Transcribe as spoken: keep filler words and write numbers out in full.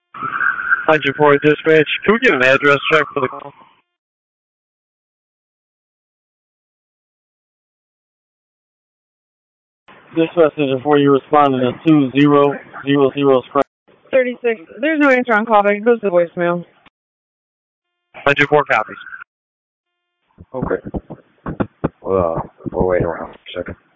nine two four dispatch, can we get an address check for the call? Dispatch before you responded to two zero zero zero scratch. thirty-six, there's no answer on call back, it goes to voicemail. nine two four copies. Okay. Well, uh, we'll wait around for a second.